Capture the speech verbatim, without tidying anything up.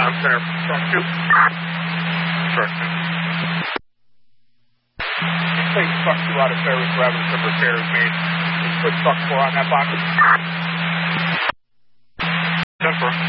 ground center. Truck two. Truck two. Just take truck two out of service for having some repairs made. Just put truck four on that box. ten four.